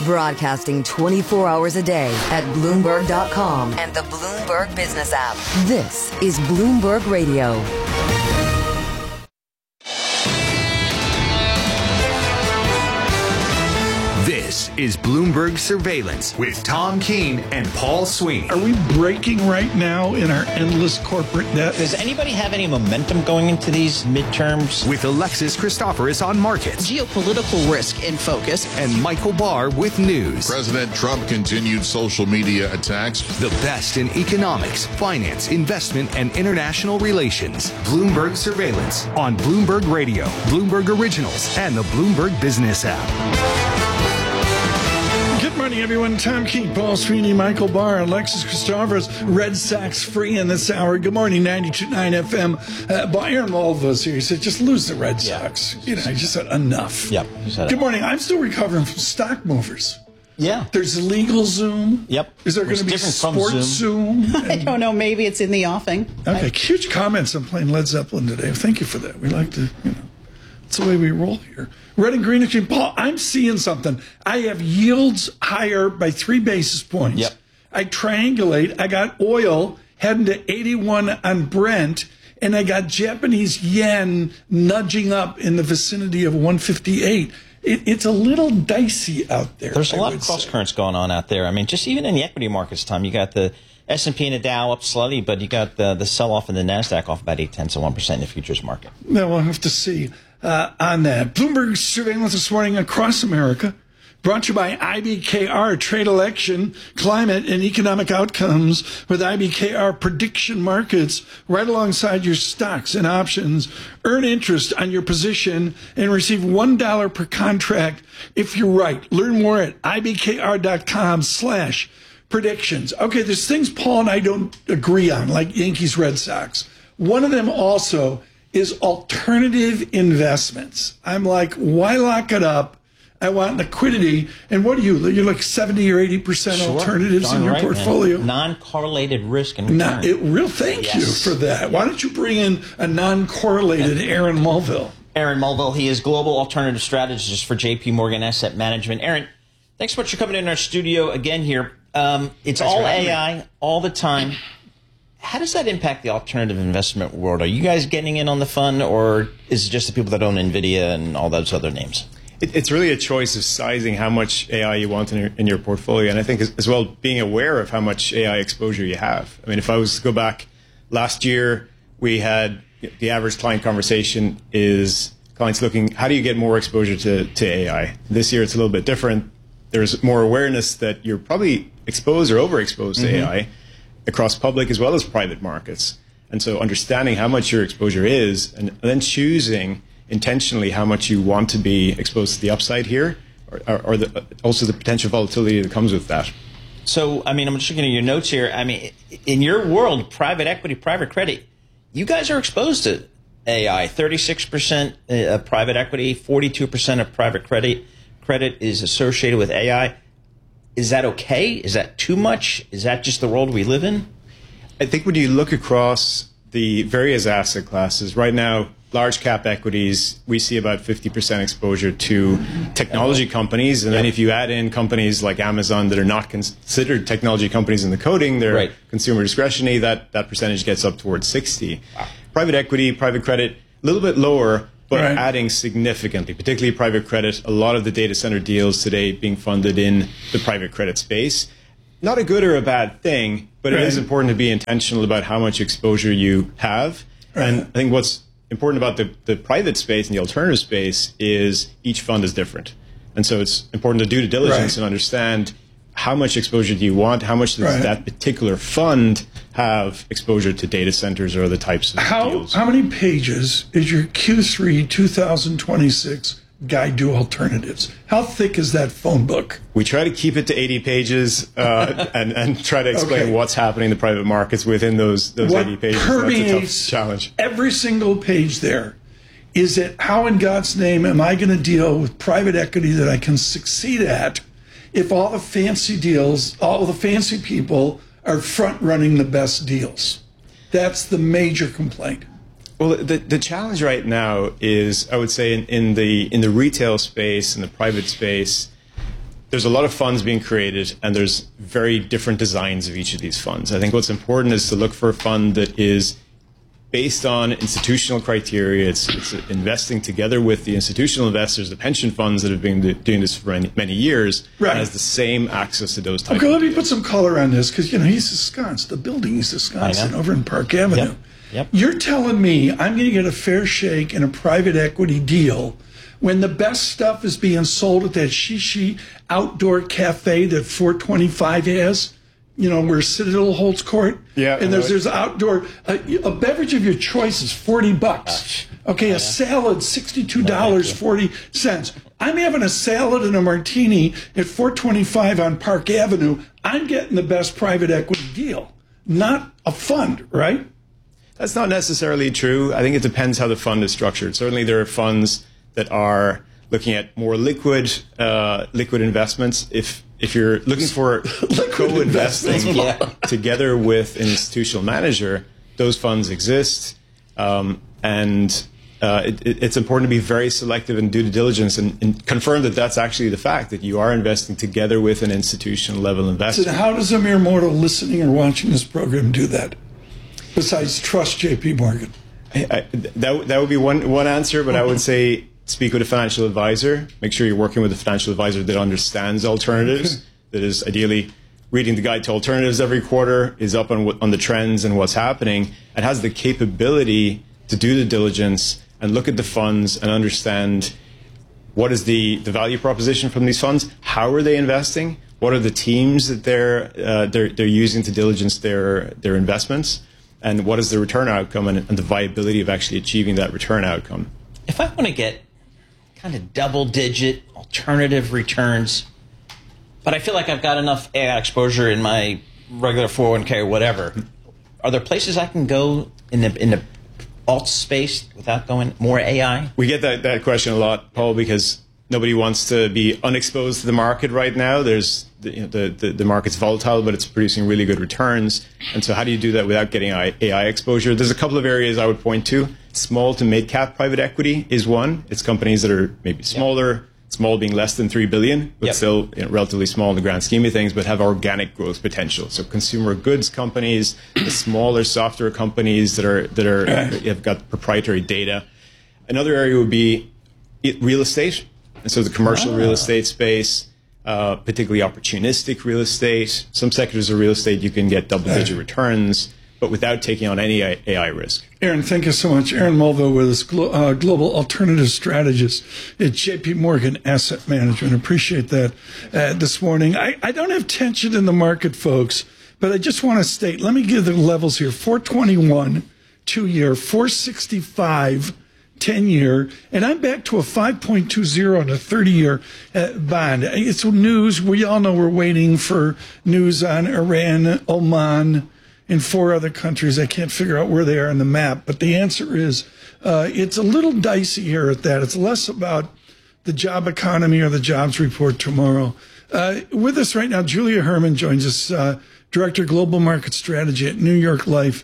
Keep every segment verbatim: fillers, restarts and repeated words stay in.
Broadcasting twenty-four hours a day at Bloomberg dot com and the Bloomberg Business app. This is Bloomberg Radio. This is Bloomberg Surveillance with Tom Keene and Paul Sweeney. Are we breaking right now in our endless corporate debt? Does anybody have any momentum going into these midterms? With Alexis Christoforous on markets. Geopolitical risk in focus. And Michael Barr with news. President Trump continued social media attacks. The best in economics, finance, investment, and international relations. Bloomberg Surveillance on Bloomberg Radio, Bloomberg Originals, and the Bloomberg Business app. Good morning, everyone. Tom Keene, Paul Sweeney, Michael Barr, Alexis Christoforous, Red Sox free in this hour. Good morning, ninety-two point nine F M. Uh, Aaron Mulva's here. He said, just lose the Red Sox. Yeah. You know, he just said enough. Yep. Good morning. I'm still recovering from stock movers. Yeah. There's legal Zoom. Yep. Is there going to be sports Zoom? Zoom? I don't know. Maybe it's in the offing. Okay. I... Huge comments on playing Led Zeppelin today. Thank you for that. We like to, you know, it's the way we roll here. Red and green exchange. Paul, I'm seeing something. I have yields higher by three basis points. Yep. I triangulate. I got oil heading to eighty-one on Brent, and I got Japanese yen nudging up in the vicinity of one fifty-eight. It, it's a little dicey out there. There's a I lot of cross say. currents going on out there. I mean, just even in the equity markets, Tom, you got the S and P and the Dow up slightly, but you got the, the sell-off in the NASDAQ off about eight tenths of one percent in the futures market. Well, we'll have to see uh, on that. Bloomberg surveillance this morning across America, brought to you by I B K R, Trade Election, Climate, and Economic Outcomes with I B K R Prediction Markets right alongside your stocks and options. Earn interest on your position and receive one dollar per contract if you're right. Learn more at ibkr.com slash predictions. Okay, there's things Paul and I don't agree on, like Yankees, Red Sox. One of them also is alternative investments. I'm like, why lock it up? I want liquidity. And what do you, you're like seventy or eighty percent Sure. alternatives Darn in your right, portfolio? Man. Non-correlated risk and return. Not, it, real thank Yes. you for that. Why don't you bring in a non-correlated Aaron Mulville? Aaron Mulville, he is Global Alternative Strategist for J P Morgan Asset Management. Aaron, thanks so much for coming in our studio again here. Um, it's Thanks all A I me. all the time. How does that impact the alternative investment world? Are you guys getting in on the fun, or is it just the people that own NVIDIA and all those other names? It, it's really a choice of sizing how much A I you want in your, in your portfolio, and I think as, as well being aware of how much A I exposure you have. I mean, if I was to go back last year, we had the average client conversation is clients looking, how do you get more exposure to, to A I? This year it's a little bit different. There's more awareness that you're probably exposed or overexposed to mm-hmm. A I across public as well as private markets. And so understanding how much your exposure is and then choosing intentionally how much you want to be exposed to the upside here or, or, or the, also the potential volatility that comes with that. So, I mean, I'm just looking at your notes here. I mean, in your world, private equity, private credit, you guys are exposed to A I. thirty-six percent of private equity, forty-two percent of private credit credit is associated with A I. Is that okay? Is that too much? Is that just the world we live in? I think when you look across the various asset classes, right now, large cap equities, we see about fifty percent exposure to technology companies. And yep. then if you add in companies like Amazon that are not considered technology companies in the coding, they're right. consumer discretionary, that, that percentage gets up towards sixty. Wow. Private equity, private credit, a little bit lower, but right. adding significantly, particularly private credit. A lot of the data center deals today being funded in the private credit space. Not a good or a bad thing, but right. it is important to be intentional about how much exposure you have. Right. And I think what's important about the, the private space and the alternative space is each fund is different. And so it's important to do due diligence right. and understand how much exposure do you want, how much does right. that particular fund have exposure to data centers or other types of how, deals. How many pages is your Q three twenty twenty-six Guide to Alternatives? How thick is that phone book? We try to keep it to eighty pages uh, and, and try to explain okay. what's happening in the private markets within those, those what eighty pages. Permeates That's a tough challenge. Every single page there is it, how in God's name am I going to deal with private equity that I can succeed at if all the fancy deals, all the fancy people are front running the best deals? That's the major complaint. Well, the the challenge right now is, I would say, in, in the in the retail space, in the private space, there's a lot of funds being created, and there's very different designs of each of these funds. I think what's important is to look for a fund that is based on institutional criteria. It's, it's investing together with the institutional investors, the pension funds that have been doing this for many, many years, right. and has the same access to those types okay, of let me deals. put some color on this, because, you know, he's ensconced. The building is ensconced over in Park Avenue. Yep. Yep. You're telling me I'm going to get a fair shake in a private equity deal when the best stuff is being sold at that Shishi outdoor cafe that four twenty-five has? You know, where Citadel holds court. Yeah. And there's there's outdoor, uh, a beverage of your choice is forty bucks. Okay, a salad, sixty-two dollars and forty cents. I'm having a salad and a martini at four twenty-five on Park Avenue. I'm getting the best private equity deal, not a fund, right? That's not necessarily true. I think it depends how the fund is structured. Certainly there are funds that are looking at more liquid uh, liquid investments. If if you're looking for co-investing yeah. together with an institutional manager, those funds exist. Um, and uh, it, it, it's important to be very selective in due diligence and, and confirm that that's actually the fact, that you are investing together with an institutional level investor. So how does a mere mortal listening or watching this program do that, besides trust J P Morgan? I, I, that, that would be one, one answer, but I would say speak with a financial advisor. Make sure you're working with a financial advisor that understands alternatives, that is ideally reading the Guide to Alternatives every quarter, is up on, on the trends and what's happening, and has the capability to do the diligence and look at the funds and understand what is the, the value proposition from these funds, how are they investing, what are the teams that they're, uh, they're, they're using to diligence their, their investments, and what is the return outcome and, and the viability of actually achieving that return outcome. If I want to get kind of double-digit alternative returns, but I feel like I've got enough A I exposure in my regular four oh one k or whatever, are there places I can go in the in the alt space without going more A I? We get that, that question a lot, Paul, because nobody wants to be unexposed to the market right now. There's the, you know, the, the, the market's volatile, but it's producing really good returns. And so how do you do that without getting A I exposure? There's a couple of areas I would point to. Small to mid-cap private equity is one. It's companies that are maybe smaller, yep. small being less than three billion dollars, but yep. still you know, relatively small in the grand scheme of things, but have organic growth potential. So consumer goods companies, the smaller software companies that are that are have got proprietary data. Another area would be real estate. And so the commercial oh. real estate space, uh, particularly opportunistic real estate. Some sectors of real estate you can get double-digit returns, but without taking on any A I risk. Aaron, thank you so much. Aaron Mulville with us, Glo- uh, Global Alternative Strategist at J P Morgan Asset Management. Appreciate that uh, this morning. I, I don't have tension in the market, folks, but I just want to state, let me give the levels here. four twenty-one, two-year, four sixty-five, ten-year, and I'm back to a five point two zero on a thirty-year uh, bond. It's news. We all know we're waiting for news on Iran, Oman, and four other countries. I can't figure out where they are on the map, but the answer is uh, it's a little dicey here at that. It's less about the job economy or the jobs report tomorrow. Uh, with us right now, Julia Herman joins us, uh, Director of Global Market Strategy at New York Life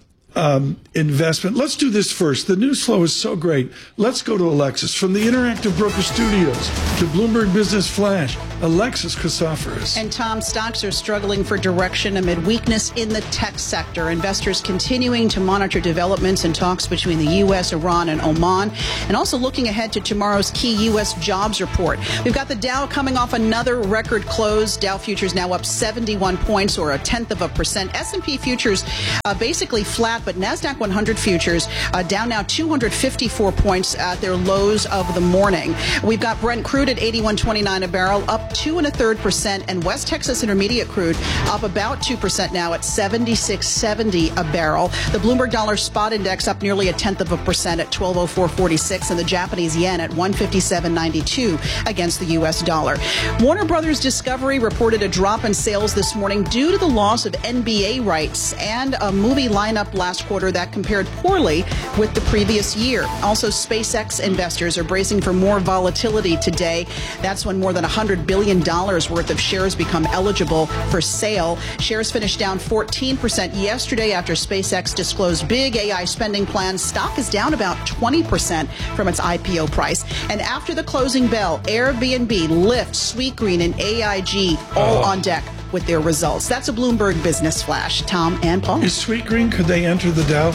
Um, investment. Let's do this first. The news flow is so great. Let's go to Alexis from the Interactive Broker Studios to Bloomberg Business Flash. Alexis Christoforous. And Tom, stocks are struggling for direction amid weakness in the tech sector. Investors continuing to monitor developments and talks between the U S, Iran, and Oman, and also looking ahead to tomorrow's key U S jobs report. We've got the Dow coming off another record close. Dow futures now up seventy-one points, or a tenth of a percent. S and P futures uh, basically flat, but NASDAQ one hundred futures uh, down now two hundred fifty-four points at their lows of the morning. We've got Brent crude at eighty-one twenty-nine a barrel, up two and a third percent, and West Texas Intermediate crude up about two percent now at seventy-six seventy a barrel. The Bloomberg Dollar Spot Index up nearly a tenth of a percent at twelve oh four forty-six, and the Japanese yen at one fifty-seven ninety-two against the U S dollar. Warner Brothers Discovery reported a drop in sales this morning due to the loss of N B A rights and a movie lineup last quarter that compared poorly with the previous year. Also, SpaceX investors are bracing for more volatility today. That's when more than one hundred billion billion dollars worth of shares become eligible for sale. Shares finished down fourteen percent yesterday after SpaceX disclosed big A I spending plans. Stock is down about twenty percent from its I P O price. And after the closing bell, Airbnb, Lyft, Sweetgreen, and A I G all oh. on deck with their results. That's a Bloomberg Business Flash. Tom and Paul. Is Sweetgreen, could they enter the Dow?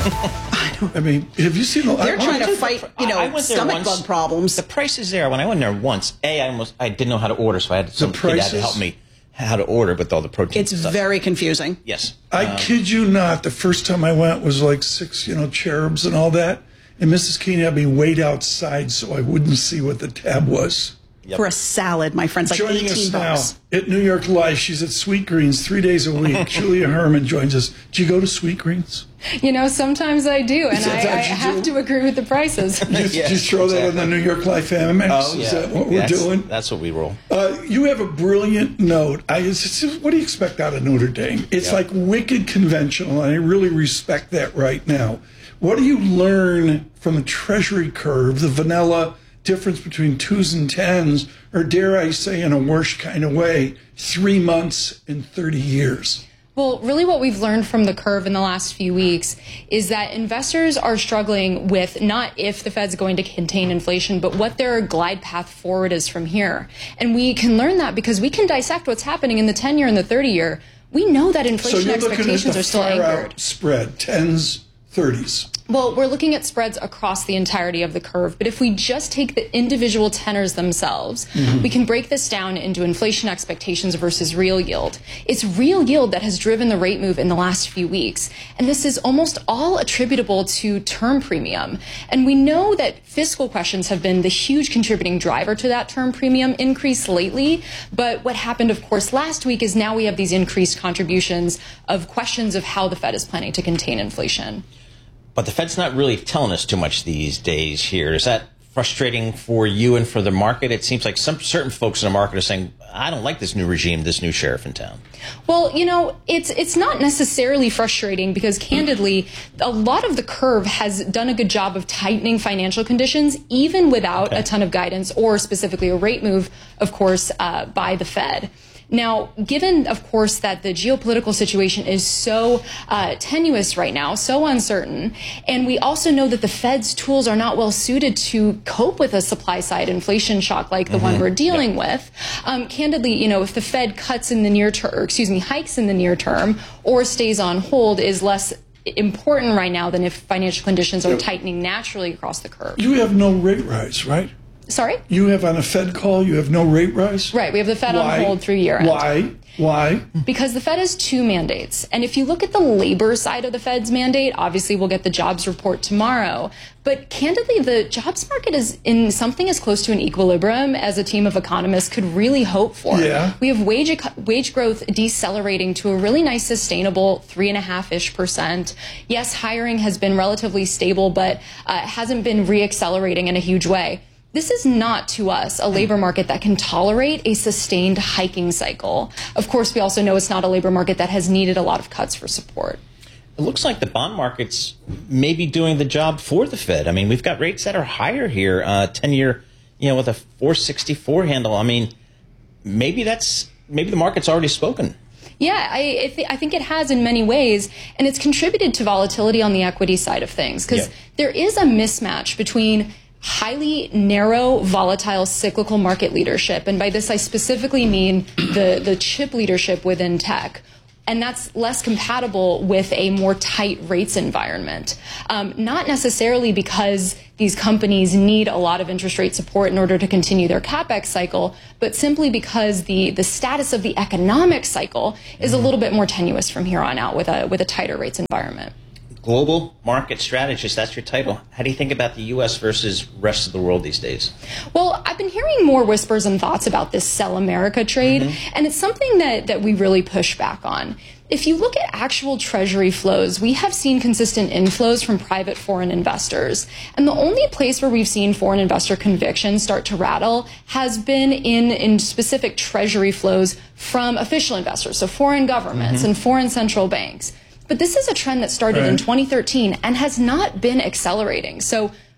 I don't I mean, have you seen the... They're I, trying I, to fight, you know, stomach bug problems. The price is there. When I went there once, A, I almost, I didn't know how to order, so I had some kid had to help me how to order with all the protein It's stuff. very confusing. Yes. I um, kid you not, the first time I went was like six, you know, cherubs and all that. And Missus Keeney had me wait outside so I wouldn't see what the tab was. Yep. For a salad, my friend's like Joining eighteen us bucks. now at New York Life, she's at Sweetgreens three days a week. Julia Herman joins us. Do you go to Sweetgreens? You know, sometimes I do, and I, I have do? to agree with the prices. Just, yeah, just throw exactly. that on the New York Life M X. Oh, yeah. Is that what we're that's, doing? That's what we roll. Uh, you have a brilliant note. I, it's, it's, what do you expect out of Notre Dame? It's yep. like wicked conventional, and I really respect that right now. What do you learn from the Treasury curve, the vanilla difference between twos and tens, or dare I say in a worse kind of way, three months and thirty years? Well, really what we've learned from the curve in the last few weeks is that investors are struggling with not if the Fed's going to contain inflation, but what their glide path forward is from here. And we can learn that because we can dissect what's happening in the ten-year and the thirty-year. We know that inflation so you're expectations looking at the are still far anchored. Out spread, tens, thirties. Well, we're looking at spreads across the entirety of the curve. But if we just take the individual tenors themselves, mm-hmm. we can break this down into inflation expectations versus real yield. It's real yield that has driven the rate move in the last few weeks. And this is almost all attributable to term premium. And we know that fiscal questions have been the huge contributing driver to that term premium increase lately. But what happened, of course, last week is now we have these increased contributions of questions of how the Fed is planning to contain inflation. But the Fed's not really telling us too much these days here. Is that frustrating for you and for the market? It seems like some certain folks in the market are saying, I don't like this new regime, this new sheriff in town. Well, you know, it's it's not necessarily frustrating because, candidly, a lot of the curve has done a good job of tightening financial conditions, even without okay. a ton of guidance or specifically a rate move, of course, uh, by the Fed. Now, given, of course, that the geopolitical situation is so uh, tenuous right now, so uncertain, and we also know that the Fed's tools are not well suited to cope with a supply-side inflation shock like the mm-hmm. one we're dealing yeah. with, um, candidly, you know, if the Fed cuts in the near term, or excuse me, hikes in the near term or stays on hold is less important right now than if financial conditions are tightening naturally across the curve. You have no rate rise, right? Sorry? You have on a Fed call, you have no rate rise? Right. We have the Fed Why? on hold through year end. Why? Why? Because the Fed has two mandates. And if you look at the labor side of the Fed's mandate, obviously we'll get the jobs report tomorrow. But candidly, the jobs market is in something as close to an equilibrium as a team of economists could really hope for. Yeah. We have wage wage growth decelerating to a really nice, sustainable three and a half ish percent. Yes, hiring has been relatively stable, but uh, hasn't been reaccelerating in a huge way. This is not, to us, a labor market that can tolerate a sustained hiking cycle. Of course, we also know it's not a labor market that has needed a lot of cuts for support. It looks like the bond market's maybe doing the job for the Fed. I mean, we've got rates that are higher here, uh, ten-year, you know, with a four sixty-four handle. I mean, maybe that's maybe the market's already spoken. Yeah, I, I, th- I think it has in many ways, and it's contributed to volatility on the equity side of things because yeah. there is a mismatch between highly narrow, volatile, cyclical market leadership. And by this, I specifically mean the, the chip leadership within tech. And that's less compatible with a more tight rates environment. Um, not necessarily because these companies need a lot of interest rate support in order to continue their CapEx cycle, but simply because the, the status of the economic cycle is a little bit more tenuous from here on out with a, with a tighter rates environment. Global market strategist, that's your title. How do you think about the U S versus rest of the world these days? Well, I've been hearing more whispers and thoughts about this Sell America trade, mm-hmm. and it's something that, that we really push back on. If you look at actual Treasury flows, we have seen consistent inflows from private foreign investors. And the only place where we've seen foreign investor conviction start to rattle has been in, in specific Treasury flows from official investors, so foreign governments mm-hmm. and foreign central banks. But this is a trend that started right. in twenty thirteen and has not been accelerating. So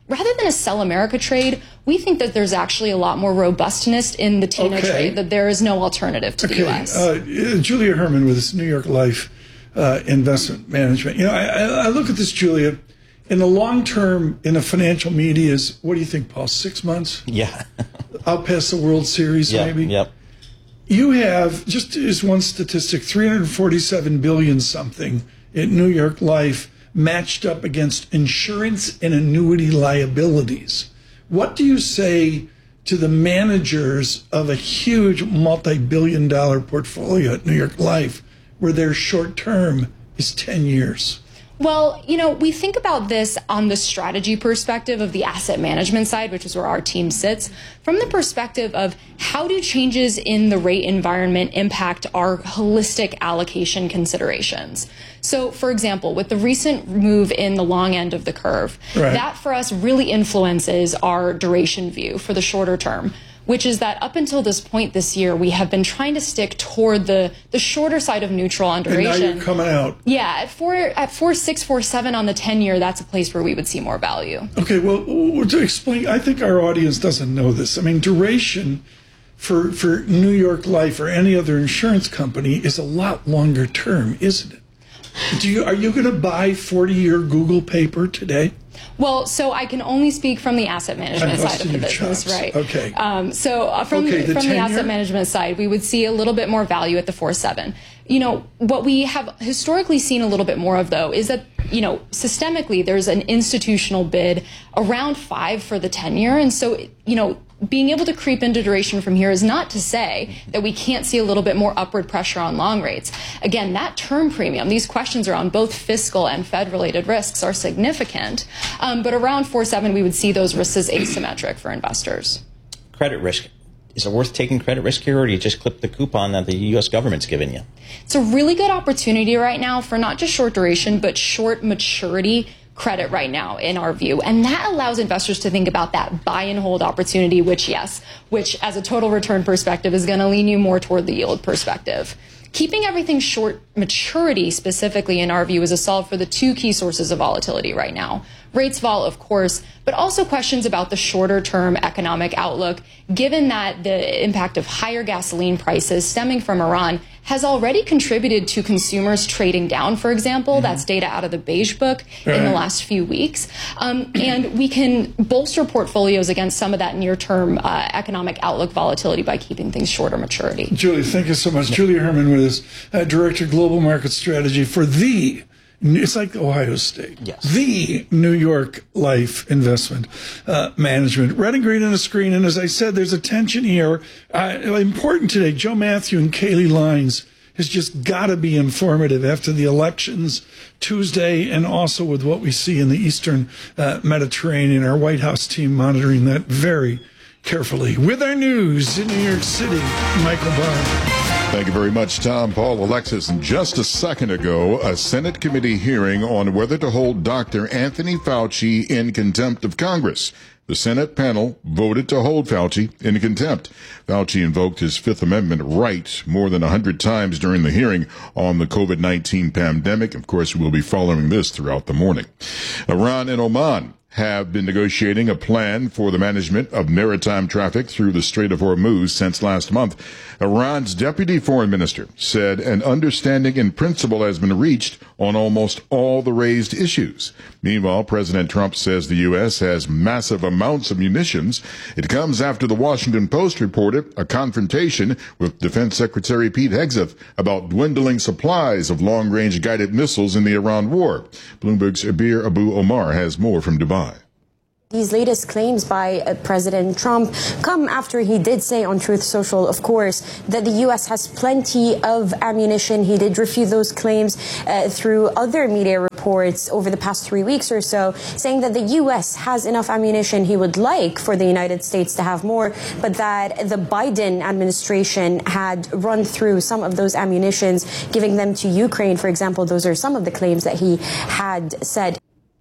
rather than a sell America trade, we think that there's actually a lot more robustness in the TINA Okay. trade, that there is no alternative to Okay, the U S. uh, Julia Herman with this New York Life uh, Investment Management. You know, I, I I look at this, Julia. In the long term, in the financial medias, what do you think, Paul? Six months? Yeah. Out past the World Series, Yep, maybe? Yep. You have, just as one statistic, three hundred forty-seven billion something at New York Life matched up against insurance and annuity liabilities. What do you say to the managers of a huge multi-billion dollar portfolio at New York Life where their short term is ten years? Well, you know, we think about this on the strategy perspective of the asset management side, which is where our team sits, from the perspective of how do changes in the rate environment impact our holistic allocation considerations. So, for example, with the recent move in the long end of the curve, Right. that for us really influences our duration view for the shorter term, which is that up until this point this year, we have been trying to stick toward the, the shorter side of neutral on duration. And now you're coming out. Yeah, at four at four six four seven on the ten year, that's a place where we would see more value. Okay, well, well, to explain, I think our audience doesn't know this. I mean, duration for for New York Life or any other insurance company is a lot longer term, isn't it? Do you are you going to buy forty year Google paper today? Well, so I can only speak from the asset management I'm side of the busting your business, chops. right? Okay. Um, so uh, from Okay, the from the ten-year? asset management side, we would see a little bit more value at the four seven. You know, what we have historically seen a little bit more of, though, is that, you know, systemically there's an institutional bid around five for the ten year, and so, you know, being able to creep into duration from here is not to say that we can't see a little bit more upward pressure on long rates. Again, that term premium, these questions around both fiscal and Fed-related risks are significant, um, but around four seven we would see those risks as asymmetric for investors. Credit risk. Is it worth taking credit risk here, or do you just clip the coupon that the U S government's given you? It's a really good opportunity right now for not just short duration, but short maturity credit right now, in our view. And that allows investors to think about that buy and hold opportunity, which, yes, which as a total return perspective is going to lean you more toward the yield perspective. Keeping everything short maturity specifically, in our view, is a solve for the two key sources of volatility right now. Rates vol, of course, but also questions about the shorter term economic outlook, given that the impact of higher gasoline prices stemming from Iran has already contributed to consumers trading down, for example. Mm-hmm. That's data out of the Beige Book right. in the last few weeks. Um, and we can bolster portfolios against some of that near-term uh, economic outlook volatility by keeping things shorter maturity. Julie, thank you so much. Julia Herman with us, uh, Director Global Market Strategy for the It's like Ohio State. Yes. The New York Life Investment uh, Management. Red and green on the screen. And as I said, there's a tension here. Uh, important today. Joe Matthew and Kaylee Lines has just got to be informative after the elections Tuesday, and also with what we see in the Eastern uh, Mediterranean. Our White House team monitoring that very carefully. With our news in New York City, Michael Barr. Thank you very much, Tom, Paul, Alexis. And just a second ago, a Senate committee hearing on whether to hold Doctor Anthony Fauci in contempt of Congress. The Senate panel voted to hold Fauci in contempt. Fauci invoked his Fifth Amendment right more than a hundred times during the hearing on the COVID nineteen pandemic. Of course, we'll be following this throughout the morning. Iran and Oman have been negotiating a plan for the management of maritime traffic through the Strait of Hormuz since last month. Iran's deputy foreign minister said an understanding in principle has been reached on almost all the raised issues. Meanwhile, President Trump says the U S has massive amounts of munitions. It comes after the Washington Post reported a confrontation with Defense Secretary Pete Hegseth about dwindling supplies of long-range guided missiles in the Iran war. Bloomberg's Abir Abu Omar has more from Dubai. These latest claims by uh, President Trump come after he did say on Truth Social, of course, that the U S has plenty of ammunition. He did refute those claims uh, through other media reports over the past three weeks or so, saying that the U S has enough ammunition. He would like for the United States to have more, but that the Biden administration had run through some of those ammunitions, giving them to Ukraine, for example. Those are some of the claims that he had said.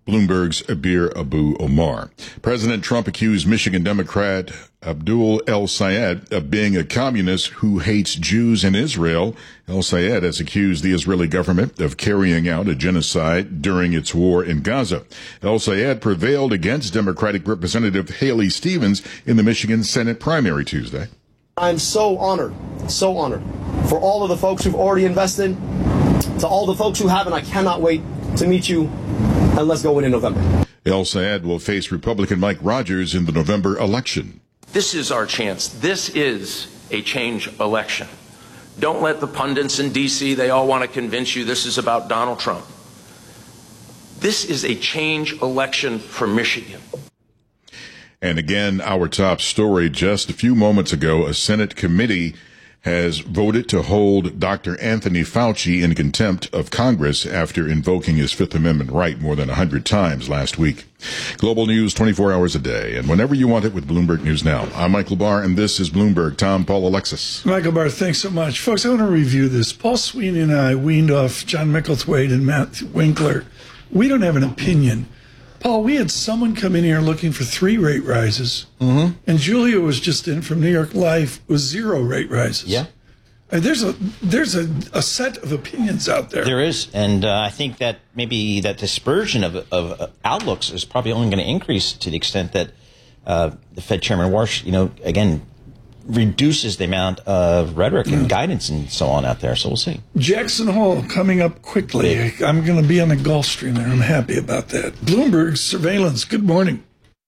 Bloomberg's Abir Abu Omar. President Trump accused Michigan Democrat Abdul El-Sayed of being a communist who hates Jews and Israel. El-Sayed has accused the Israeli government of carrying out a genocide during its war in Gaza. El-Sayed prevailed against Democratic Representative Haley Stevens in the Michigan Senate primary Tuesday. I'm so honored, so honored for all of the folks who've already invested, to all the folks who haven't. I cannot wait to meet you, and let's go win in November. El-Sayed will face Republican Mike Rogers in the November election. This is our chance. This is a change election. Don't let the pundits in D C, they all want to convince you this is about Donald Trump. This is a change election for Michigan. And again, our top story just a few moments ago, a Senate committee has voted to hold Doctor Anthony Fauci in contempt of Congress after invoking his Fifth Amendment right more than one hundred times last week. Global news twenty-four hours a day, and whenever you want it with Bloomberg News Now. I'm Michael Barr, and this is Bloomberg. Tom, Paul, Alexis. Michael Barr, thanks so much. Folks, I want to review this. Paul Sweeney and I weaned off John Micklethwaite and Matt Winkler. We don't have an opinion. Paul, we had someone come in here looking for three rate rises, Mm-hmm. and Julia was just in from New York Life with zero rate rises. Yeah. And there's a there's a, a set of opinions out there. There is, and uh, I think that maybe that dispersion of, of outlooks is probably only going to increase to the extent that uh, the Fed Chairman Warsh, you know, again, reduces the amount of rhetoric and mm. guidance and so on out there. So we'll see. Jackson Hole coming up quickly. Big. I'm going to be on the Gulfstream there. I'm happy about that. Bloomberg surveillance. Good morning.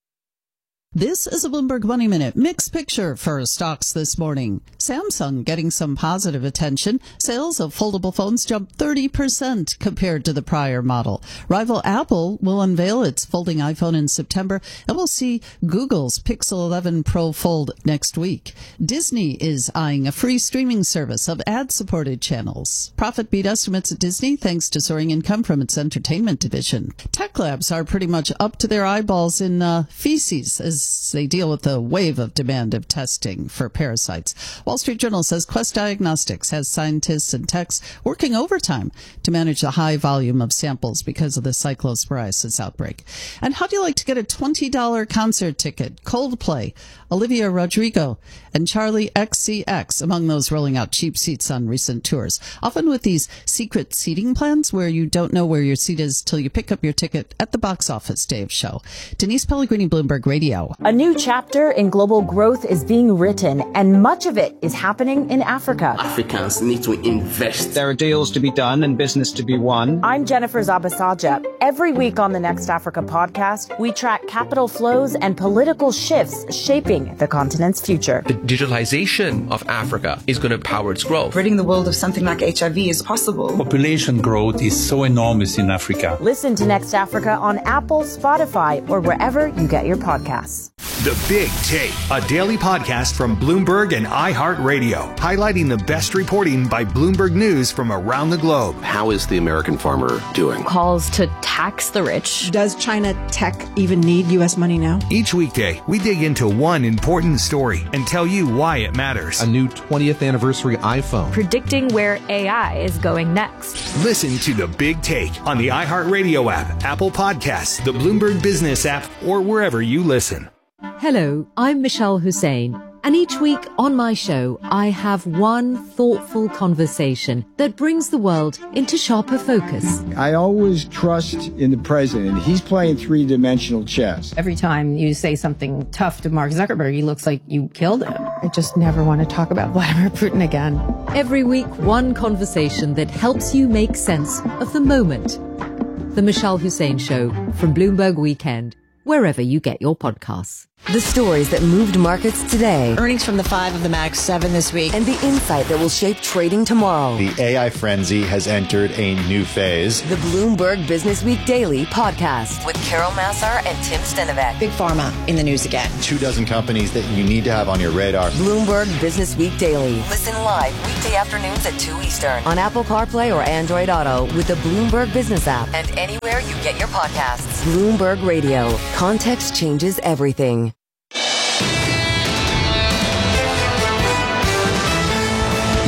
This is a Bloomberg Money Minute. Mixed picture for stocks this morning. Samsung getting some positive attention. Sales of foldable phones jumped thirty percent compared to the prior model. Rival Apple will unveil its folding iPhone in September, and we'll see Google's Pixel eleven Pro Fold next week. Disney is eyeing a free streaming service of ad-supported channels. Profit beat estimates at Disney thanks to soaring income from its entertainment division. Tech labs are pretty much up to their eyeballs in uh, feces as they deal with the wave of demand of testing for parasites. Wall Street Journal says Quest Diagnostics has scientists and techs working overtime to manage the high volume of samples because of the cyclosporiasis outbreak. And how do you like to get a twenty dollars concert ticket? Coldplay, Olivia Rodrigo, and Charlie X C X among those rolling out cheap seats on recent tours. Often with these secret seating plans where you don't know where your seat is till you pick up your ticket at the box office day of show. Denise Pellegrini, Bloomberg Radio. A new chapter in global growth is being written, and much of it is happening in Africa. Africans need to invest. There are deals to be done and business to be won. I'm Jennifer Zabasaja. Every week on the Next Africa podcast, we track capital flows and political shifts shaping the continent's future. The digitalization of Africa is going to power its growth. Ridding the world of something like H I V is possible. Population growth is so enormous in Africa. Listen to Next Africa on Apple, Spotify, or wherever you get your podcasts. The Big Take, a daily podcast from Bloomberg and iHeartRadio, highlighting the best reporting by Bloomberg News from around the globe. How is the American farmer doing? Calls to tax the rich. Does China tech even need U S money now? Each weekday, we dig into one important story and tell you why it matters. A new twentieth anniversary iPhone. Predicting where A I is going next. Listen to The Big Take on the iHeartRadio app, Apple Podcasts, the Bloomberg Business app, or wherever you listen. Hello, I'm Michelle Hussein, and each week on my show, I have one thoughtful conversation that brings the world into sharper focus. I always trust in the president. He's playing three-dimensional chess. Every time you say something tough to Mark Zuckerberg, he looks like you killed him. I just never want to talk about Vladimir Putin again. Every week, one conversation that helps you make sense of the moment. The Michelle Hussein Show from Bloomberg Weekend, wherever you get your podcasts. The stories that moved markets today. Earnings from the five of the Max seven this week. And the insight that will shape trading tomorrow. The A I frenzy has entered a new phase. The Bloomberg Business Week Daily podcast with Carol Massar and Tim Stenovec. Big Pharma in the news again. Two dozen companies that you need to have on your radar. Bloomberg Business Week Daily. Listen live weekday afternoons at two Eastern on Apple CarPlay or Android Auto with the Bloomberg Business app and anywhere you get your podcasts. Bloomberg Radio. Context changes everything.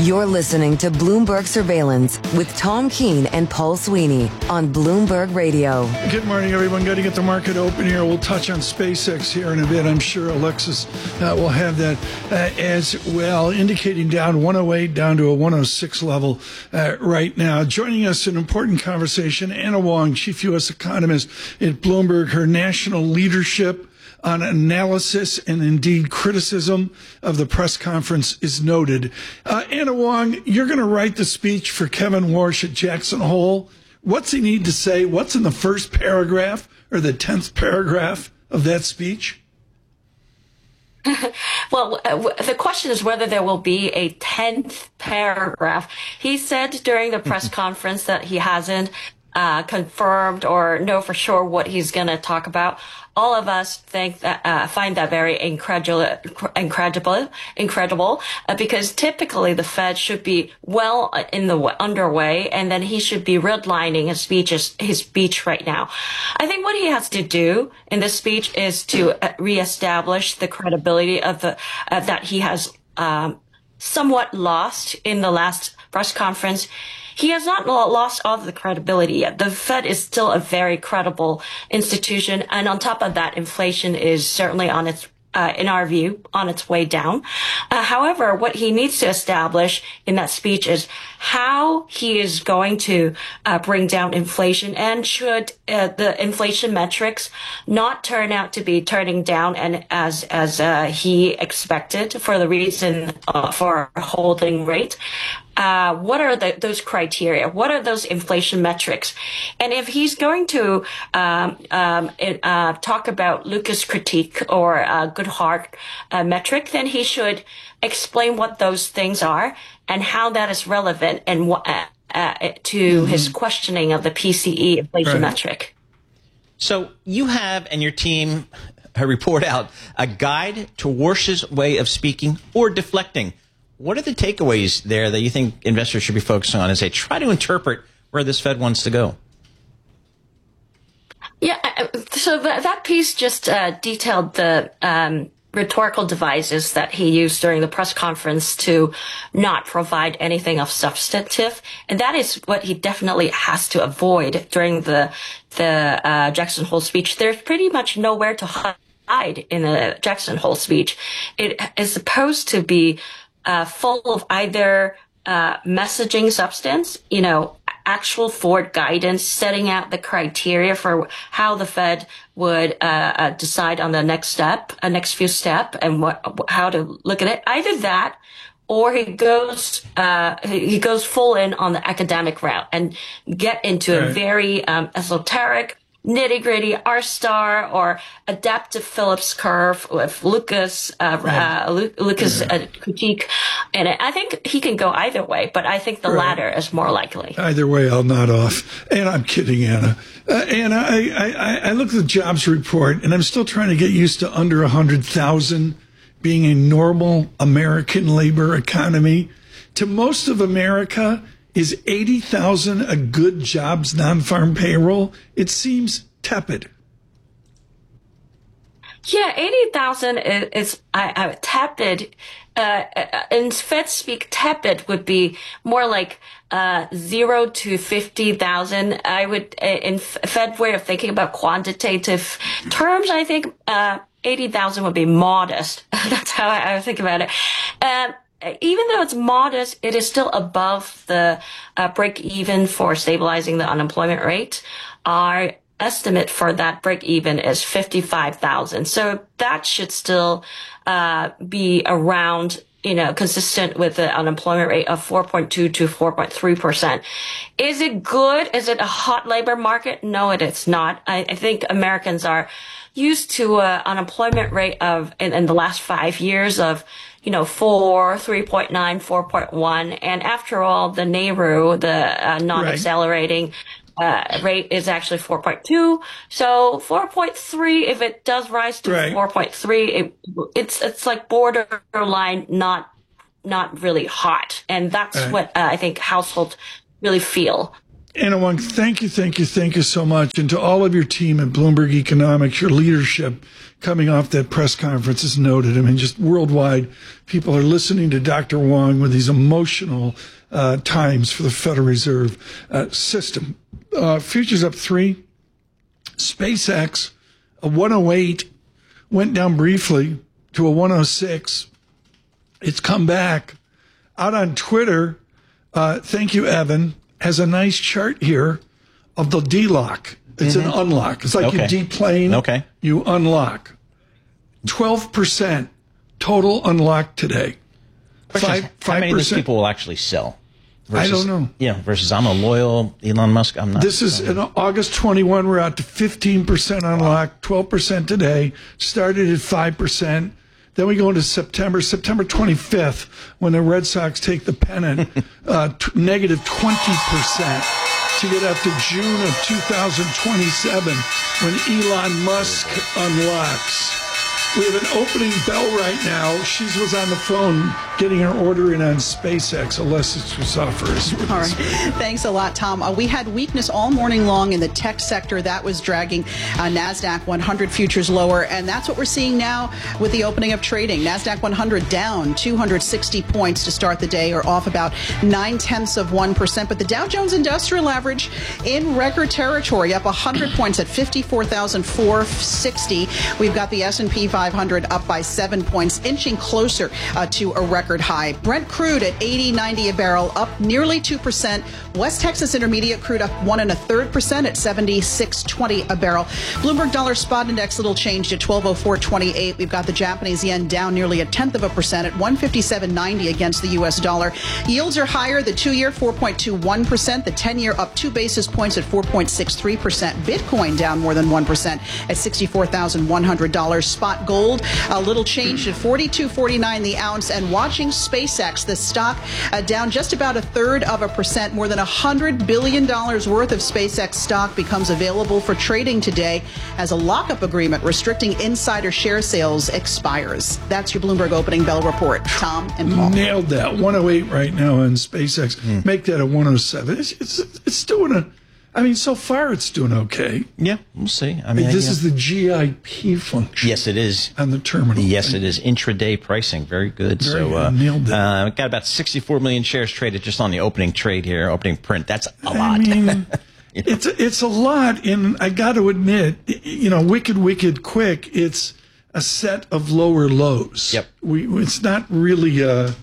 You're listening to Bloomberg Surveillance with Tom Keene and Paul Sweeney on Bloomberg Radio. Good morning, everyone. Got to get the market open here. We'll touch on SpaceX here in a bit. I'm sure Alexis uh, will have that uh, as well, indicating down one oh eight, down to a one oh six level uh, right now. Joining us, an important conversation, Anna Wong, chief U S economist at Bloomberg. Her national leadership on analysis and indeed criticism of the press conference is noted. Uh, Anna Wong, you're going to write the speech for Kevin Warsh at Jackson Hole. What's he need to say? What's in the first paragraph or the tenth paragraph of that speech? Well, uh, the question is whether there will be a tenth paragraph. He said during the press conference that he hasn't uh, confirmed or know for sure what he's going to talk about. All of us think that, uh, find that very incredible, incredible, incredible, uh, because typically the Fed should be well in the underway, and then he should be redlining his speech, his speech right now. I think what he has to do in this speech is to uh, reestablish the credibility of the uh, that he has um, somewhat lost in the last press conference. He has not lost all of the credibility yet. The Fed is still a very credible institution. And on top of that, inflation is certainly on its, uh, in our view, on its way down. Uh, however, what he needs to establish in that speech is how he is going to uh, bring down inflation, and should uh, the inflation metrics not turn out to be turning down and as as uh, he expected for the reason uh, for holding rate. Uh, what are the, those criteria? What are those inflation metrics? And if he's going to um, um, it, uh, talk about Lucas critique or uh, Goodhart uh, metric, then he should explain what those things are and how that is relevant and what, uh, uh, to mm-hmm. his questioning of the P C E inflation right. metric. So you have and your team report out a guide to Warsh's way of speaking or deflecting. What are the takeaways there that you think investors should be focusing on as they try to interpret where this Fed wants to go? Yeah, so that, that piece just uh, detailed the um, rhetorical devices that he used during the press conference to not provide anything of substantive, and that is what he definitely has to avoid during the the uh, Jackson Hole speech. There's pretty much nowhere to hide in a Jackson Hole speech. It is supposed to be Uh, full of either uh, messaging substance, you know, actual forward guidance, setting out the criteria for how the Fed would uh, uh, decide on the next step, a uh, next few step, and what, how to look at it. Either that, or he goes uh, he goes full in on the academic route and get into right. a very um, esoteric, nitty-gritty R-star or adaptive Phillips curve with Lucas uh, right. uh, Lu- Lucas uh, critique, and I think he can go either way, but I think the right. latter is more likely. Either way, I'll nod off. And I'm kidding, Anna. Uh, Anna, I, I, I look at the jobs report, and I'm still trying to get used to under one hundred thousand being a normal American labor economy. To most of America, is eighty thousand a good jobs non-farm payroll? It seems tepid. Yeah, eighty thousand is, is uh, uh, tepid. Uh, in Fed speak, tepid would be more like uh, zero to fifty thousand. I would, in Fed way of thinking about quantitative terms, I think uh, eighty thousand would be modest. That's how I, I think about it. Um, Even though it's modest, it is still above the uh, break even for stabilizing the unemployment rate. Our estimate for that break even is fifty-five thousand. So that should still uh, be around, you know, consistent with the unemployment rate of four point two to four point three percent. Is it good? Is it a hot labor market? No, it is not. I, I think Americans are used to an unemployment rate of, in, in the last five years of, you know, four, three point nine, four point one. And after all, the NAIRU, the uh, non-accelerating uh, rate is actually four point two. So four point three, if it does rise to right. four point three, it, it's, it's like borderline, not, not really hot. And that's right. what uh, I think households really feel. Anna Wong, thank you, thank you, thank you so much. And to all of your team at Bloomberg Economics, your leadership coming off that press conference is noted. I mean, just worldwide, people are listening to Doctor Wong with these emotional uh, times for the Federal Reserve uh, system. Uh, futures up three. SpaceX, a one oh eight, went down briefly to a one oh six. It's come back. Out on Twitter, uh, thank you, Evan, has a nice chart here of the D-lock. It's mm-hmm. an unlock. It's like okay. you deplane, okay. you unlock. twelve percent total unlock today. Five, five how many of these people will actually sell? Versus, I don't know. Yeah, versus I'm a loyal Elon Musk. I'm not. This is in August twenty-first. We're out to fifteen percent unlock, twelve percent today. Started at five percent. Then we go into September, September twenty-fifth, when the Red Sox take the pennant, uh, t- negative twenty percent to get up to June of two thousand twenty-seven when Elon Musk unlocks. We have an opening bell right now. She was on the phone getting her order in on SpaceX. Alessis was offers. All right. Thanks a lot, Tom. Uh, we had weakness all morning long in the tech sector. That was dragging uh, NASDAQ one hundred futures lower. And that's what we're seeing now with the opening of trading. NASDAQ one hundred down two hundred sixty points to start the day, or off about nine-tenths of one percent. But the Dow Jones Industrial Average in record territory, up one hundred points at fifty-four thousand four hundred sixty. We've got the S and P five hundred up by seven points, inching closer uh, to a record high. Brent crude at eighty ninety a barrel, up nearly two percent. West Texas Intermediate crude up one and a third percent at seventy-six twenty a barrel. Bloomberg Dollar Spot Index little changed at twelve oh four twenty-eight. We've got the Japanese yen down nearly a tenth of a percent at one fifty-seven ninety against the U S dollar. Yields are higher. The two-year four point two one percent. The ten-year up two basis points at four point six three percent. Bitcoin down more than one percent at sixty-four thousand one hundred dollars. Spot gold a little changed at forty-two forty-nine the ounce. And watching SpaceX, the stock uh, down just about a third of a percent. More than one hundred billion dollars worth of SpaceX stock becomes available for trading today as a lockup agreement restricting insider share sales expires. That's your Bloomberg opening bell report. Tom and Paul. Nailed that. one oh eight right now on SpaceX. Mm. Make that a one oh seven. It's, it's, it's doing a... I mean, so far it's doing okay. Yeah, we'll see. I mean, this yeah. is the G I P function. Yes, it is. On the terminal. Yes, it is. Intraday pricing. Very good. Very so, good. Uh, Nailed it. Uh, got about sixty-four million shares traded just on the opening trade here, opening print. That's a lot. I mean, you know? it's, it's a lot. And I got to admit, you know, wicked, wicked quick, it's a set of lower lows. Yep. We, it's not really a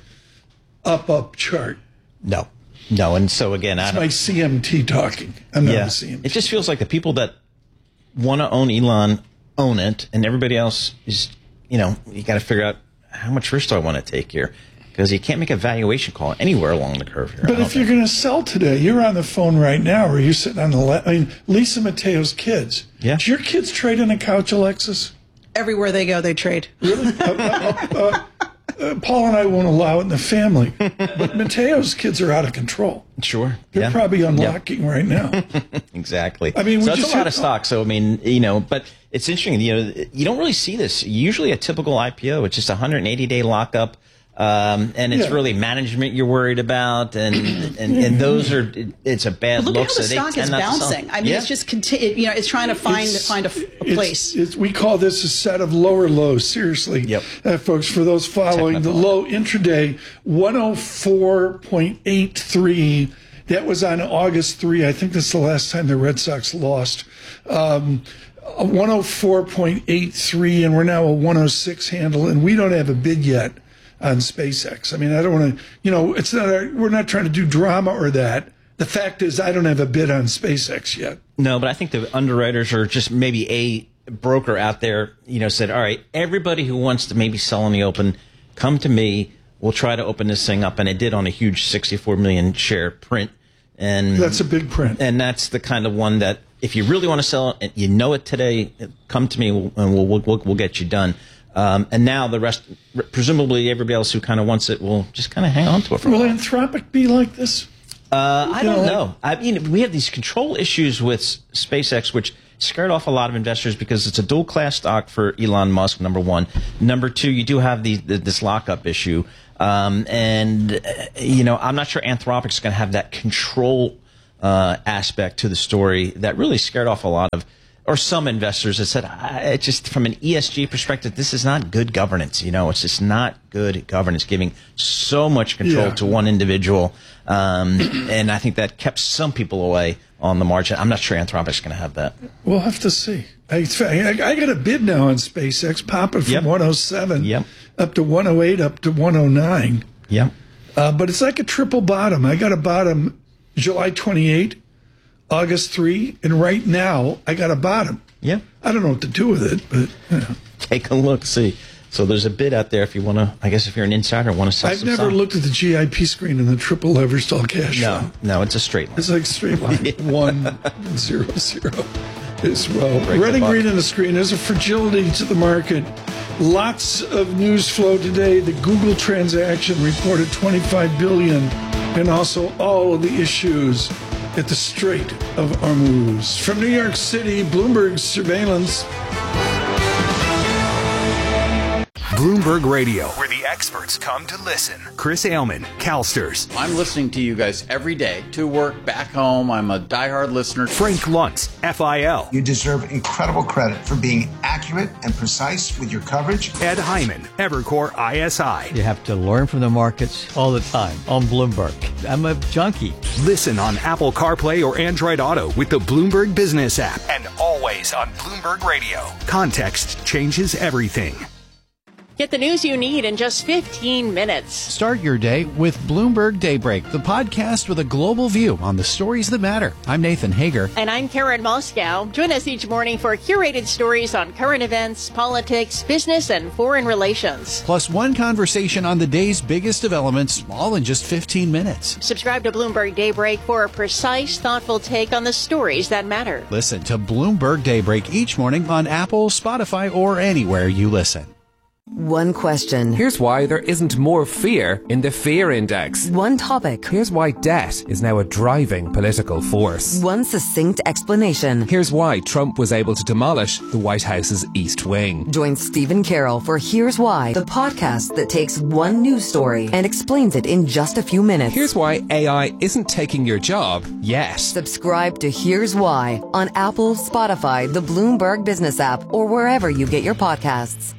up-up chart. No. No, and so again, it's I don't, my C M T talking. I'm not yeah, a C M T. It just feels like the people that want to own Elon own it, and everybody else is, you know, you got to figure out how much risk do I want to take here, because you can't make a valuation call anywhere along the curve here. But if you're going to sell today, you're on the phone right now, or you're sitting on the left. I mean, Lisa Mateo's kids. Yeah. Do your kids trade on the couch, Alexis? Everywhere they go, they trade. Really? uh, uh, uh, Uh, Paul and I won't allow it in the family, but Mateo's kids are out of control. Sure. They're yeah. probably unlocking yeah. right now. Exactly. I mean, we so just it's a lot had, of stock. So, I mean, you know, but it's interesting, you know, you don't really see this. Usually a typical I P O, it's just a one hundred eighty day lockup. Um, and it's yeah. really management you're worried about, and and, and those are it's a bad look look. At how so the stock they is bouncing. I mean, yeah. it's just continu- you know, it's trying to find it's, find a, a place. It's, it's, we call this a set of lower lows. Seriously, yep. uh, folks. For those following Technical. the low intraday, one oh four point eight three. That was on August third. I think that's the last time the Red Sox lost. Um, one oh four point eight three, and we're now a one oh six handle, and we don't have a bid yet on SpaceX. I mean, I don't want to, you know, it's not, our, we're not trying to do drama or that. The fact is, I don't have a bid on SpaceX yet. No, but I think the underwriters are just maybe a broker out there, you know, said, all right, everybody who wants to maybe sell in the open, come to me. We'll try to open this thing up. And it did on a huge sixty-four million share print. And that's a big print. And that's the kind of one that if you really want to sell it, you know it today, come to me and we'll, we'll, we'll, we'll get you done. Um, and now the rest, presumably everybody else who kind of wants it will just kind of hang on to it for a while. Will Anthropic be like this? Uh, I don't know. I mean, we have these control issues with SpaceX, which scared off a lot of investors because it's a dual class stock for Elon Musk, number one. Number two, you do have the, the, this lockup issue. Um, and, uh, you know, I'm not sure Anthropic's going to have that control uh, aspect to the story that really scared off a lot of, or some investors that said, I, it just from an E S G perspective, this is not good governance. You know, it's just not good governance, giving so much control Yeah. to one individual. Um, and I think that kept some people away on the margin. I'm not sure Anthropic's going to have that. We'll have to see. I, I, I got a bid now on SpaceX, popping from Yep. one oh seven Yep. up to one oh eight, up to one oh nine. Yeah. Uh, but it's like a triple bottom. I got a bottom July twenty-eighth, August third, and right now I got a bottom. Yeah. I don't know what to do with it, but you know. Take a look, see. So there's a bid out there if you want to, I guess if you're an insider and want to sell I've some never stock. looked at the G I P screen in the triple leveraged all cash No, fund. no, it's a straight line. It's like straight line. One, zero, zero as well. Break Red the and buck. green on the screen. There's a fragility to the market. Lots of news flow today. The Google transaction reported twenty-five billion dollars, and also all of the issues at the Strait of Hormuz. From New York City, Bloomberg Surveillance. Bloomberg Radio, where the experts come to listen. Chris Ailman, CalSTRS. I'm listening to you guys every day, to work, back home. I'm a diehard listener. Frank Luntz, F I L. You deserve incredible credit for being accurate and precise with your coverage. Ed Hyman, Evercore I S I. You have to learn from the markets all the time on Bloomberg. I'm a junkie. Listen on Apple CarPlay or Android Auto with the Bloomberg Business app. And always on Bloomberg Radio. Context changes everything. Get the news you need in just fifteen minutes. Start your day with Bloomberg Daybreak, the podcast with a global view on the stories that matter. I'm Nathan Hager. And I'm Karen Moscow. Join us each morning for curated stories on current events, politics, business, and foreign relations. Plus one conversation on the day's biggest developments, all in just fifteen minutes. Subscribe to Bloomberg Daybreak for a precise, thoughtful take on the stories that matter. Listen to Bloomberg Daybreak each morning on Apple, Spotify, or anywhere you listen. One question. Here's why there isn't more fear in the fear index. One topic. Here's why debt is now a driving political force. One succinct explanation. Here's why Trump was able to demolish the White House's East Wing. Join Stephen Carroll for Here's Why, the podcast that takes one news story and explains it in just a few minutes. Here's why A I isn't taking your job yet. Subscribe to Here's Why on Apple, Spotify, the Bloomberg Business app, or wherever you get your podcasts.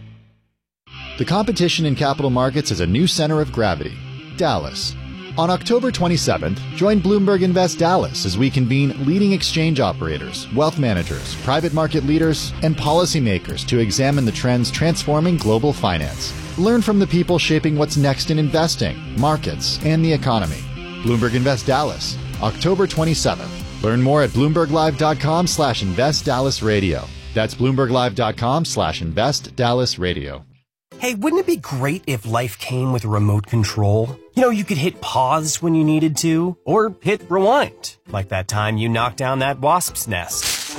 The competition in capital markets is a new center of gravity, Dallas. On October twenty-seventh, join Bloomberg Invest Dallas as we convene leading exchange operators, wealth managers, private market leaders, and policymakers to examine the trends transforming global finance. Learn from the people shaping what's next in investing, markets, and the economy. Bloomberg Invest Dallas, October twenty-seventh. Learn more at bloomberglive.com slash invest Dallas radio. That's bloomberglive.com slash invest Dallas radio. Hey, wouldn't it be great if life came with a remote control? You know, you could hit pause when you needed to, or hit rewind, like that time you knocked down that wasp's nest.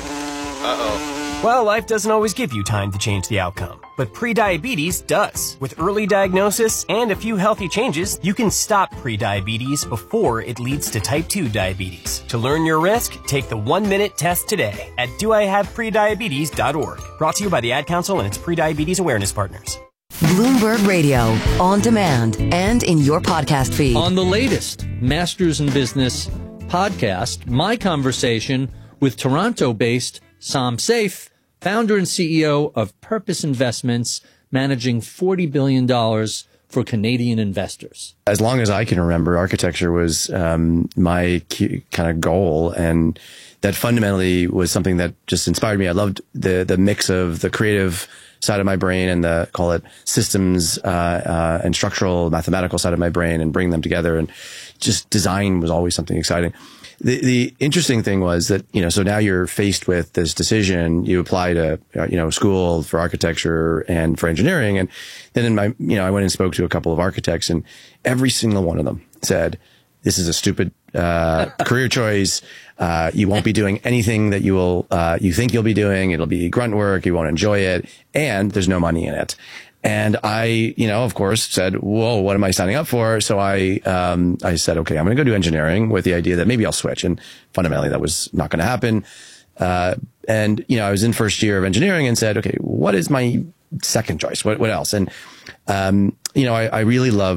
Uh-oh. Well, life doesn't always give you time to change the outcome, but prediabetes does. With early diagnosis and a few healthy changes, you can stop prediabetes before it leads to type two diabetes. To learn your risk, take the one-minute test today at do I have prediabetes dot org. Brought to you by the Ad Council and its prediabetes awareness partners. Bloomberg Radio, on demand and in your podcast feed. On the latest Masters in Business podcast, my conversation with Toronto-based Sam Saif, founder and C E O of Purpose Investments, managing forty billion dollars for Canadian investors. As long as I can remember, architecture was um, my key, kind of goal, and that fundamentally was something that just inspired me. I loved the the mix of the creative side of my brain and the, call it systems uh, uh, and structural mathematical side of my brain, and bring them together. And just design was always something exciting. The, the interesting thing was that, you know, so now you're faced with this decision. You apply to, you know, school for architecture and for engineering. And then in my, you know, I went and spoke to a couple of architects, and every single one of them said, this is a stupid uh, career choice. Uh, you won't be doing anything that you will, uh, you think you'll be doing. It'll be grunt work. You won't enjoy it. And there's no money in it. And I, you know, of course said, whoa, what am I signing up for? So I, um, I said, okay, I'm going to go do engineering with the idea that maybe I'll switch. And fundamentally that was not going to happen. Uh, and, you know, I was in first year of engineering and said, okay, what is my second choice? What, what else? And, um, you know, I, I really loved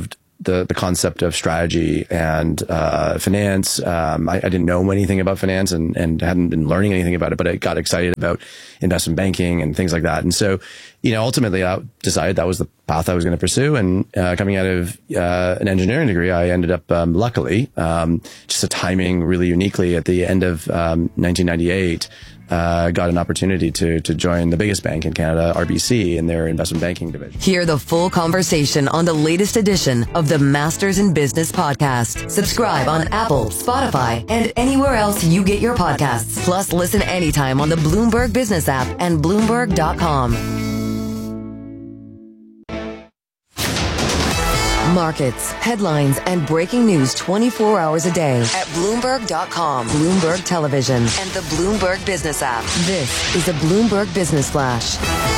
the, the concept of strategy and uh, finance. Um, I, I didn't know anything about finance and, and hadn't been learning anything about it, but I got excited about investment banking and things like that. And so, you know, ultimately I decided that was the path I was going to pursue. And uh, coming out of uh, an engineering degree, I ended up, um, luckily, um, just a timing really uniquely at the end of um, nineteen ninety-eight, Uh, got an opportunity to to join the biggest bank in Canada, R B C, in their investment banking division. Hear the full conversation on the latest edition of the Masters in Business podcast. Subscribe on Apple, Spotify, and anywhere else you get your podcasts. Plus, listen anytime on the Bloomberg Business app and Bloomberg dot com. Markets, headlines, and breaking news twenty-four hours a day at Bloomberg dot com, Bloomberg Television, and the Bloomberg Business app. This is a Bloomberg Business Flash.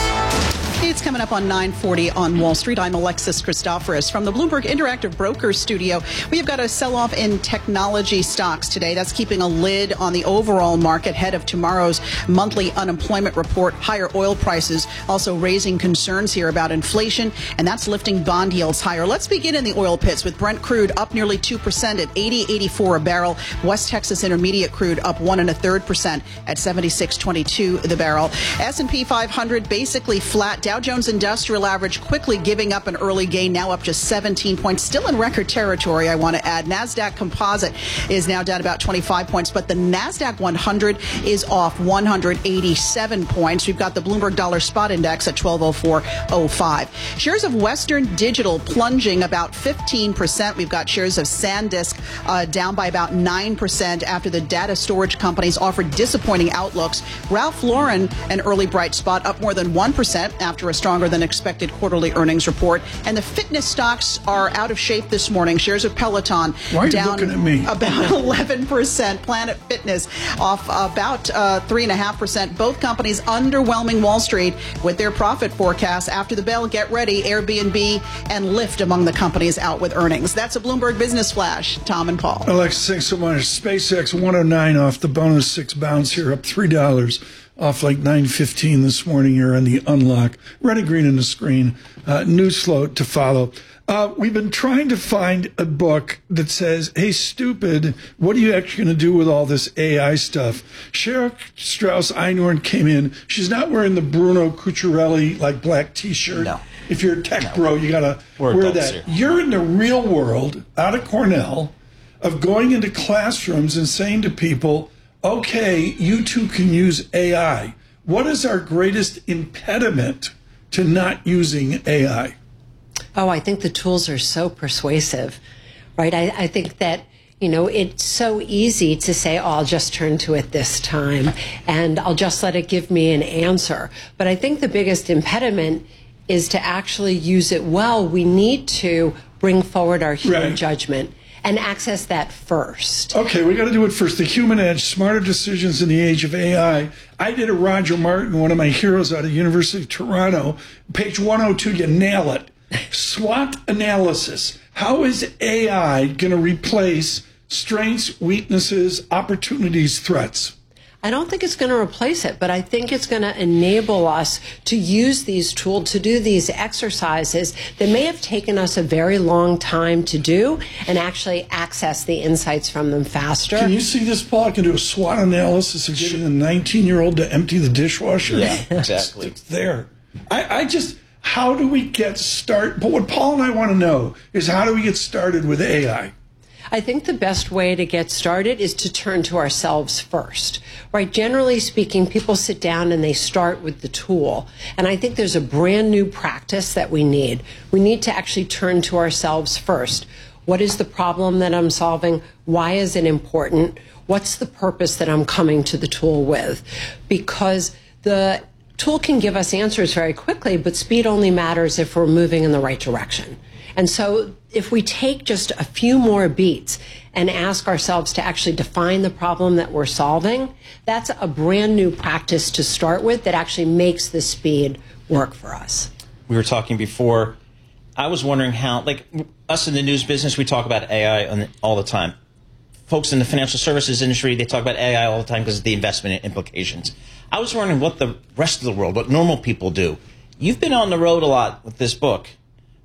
It's coming up on nine forty on Wall Street. I'm Alexis Christoforous from the Bloomberg Interactive Brokers studio. We've got a sell-off in technology stocks today. That's keeping a lid on the overall market ahead of tomorrow's monthly unemployment report. Higher oil prices also raising concerns here about inflation, and that's lifting bond yields higher. Let's begin in the oil pits with Brent crude up nearly two percent at eighty eighty-four a barrel. West Texas Intermediate crude up one and a third percent at seventy-six twenty-two the barrel. S and P five hundred basically flat. Dow Jones Industrial Average quickly giving up an early gain, now up just seventeen points, still in record territory, I want to add. NASDAQ Composite is now down about twenty-five points, but the NASDAQ one hundred is off one hundred eighty-seven points. We've got the Bloomberg Dollar Spot Index at twelve oh four oh five. Shares of Western Digital plunging about fifteen percent. We've got shares of SanDisk uh, down by about nine percent after the data storage companies offered disappointing outlooks. Ralph Lauren, an early bright spot, up more than one percent after a stronger than expected quarterly earnings report. And the fitness stocks are out of shape this morning. Shares of Peloton Why are you down looking at me? about eleven percent. Planet Fitness off about uh, three point five percent. Both companies underwhelming Wall Street with their profit forecasts. After the bell, get ready. Airbnb and Lyft among the companies out with earnings. That's a Bloomberg Business Flash. Tom and Paul. Alex, thanks so much. SpaceX one oh nine off the bonus six bounce here, up three dollars. Off like nine fifteen this morning here on the unlock. Red and green on the screen. Uh, news flow to follow. Uh, we've been trying to find a book that says, hey, stupid, what are you actually going to do with all this A I stuff? Cheryl Strauss Einhorn came in. She's not wearing the Bruno Cucciarelli, like, black T-shirt. No. If you're a tech no. bro, you got to wear that. Here. You're in the real world, out of Cornell, of going into classrooms and saying to people, okay, you too can use A I. What is our greatest impediment to not using A I? Oh, I think the tools are so persuasive, right? I, I think that, you know, it's so easy to say, oh, I'll just turn to it this time and I'll just let it give me an answer. But I think the biggest impediment is to actually use it well. We need to bring forward our human right. judgment and access that first. Okay, we got to do it first. The human edge, smarter decisions in the age of A I. I did a Roger Martin, one of my heroes out of the University of Toronto. Page one oh two, you nail it. SWOT analysis. How is A I going to replace strengths, weaknesses, opportunities, threats? I don't think it's going to replace it, but I think it's going to enable us to use these tools, to do these exercises that may have taken us a very long time to do and actually access the insights from them faster. Can you see this, Paul? I can do a SWOT analysis of getting a nineteen-year-old to empty the dishwasher. Yeah, exactly. It's, it's there. I, I just, how do we get started? But what Paul and I want to know is how do we get started with A I? I think the best way to get started is to turn to ourselves first, right? Generally speaking, people sit down and they start with the tool. And I think there's a brand new practice that we need. We need to actually turn to ourselves first. What is the problem that I'm solving? Why is it important? What's the purpose that I'm coming to the tool with? Because the tool can give us answers very quickly, but speed only matters if we're moving in the right direction. And so if we take just a few more beats and ask ourselves to actually define the problem that we're solving, that's a brand new practice to start with that actually makes the speed work for us. We were talking before. I was wondering how, like us in the news business, we talk about A I on, all the time. Folks in the financial services industry, they talk about A I all the time because of the investment implications. I was wondering what the rest of the world, what normal people do. You've been on the road a lot with this book.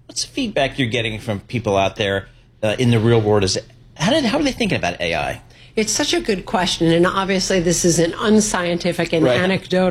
what's the feedback you're getting from people out there uh, in the real world? Is how did how are they thinking about A I? It's such a good question, and obviously this is an unscientific and Right. anecdotal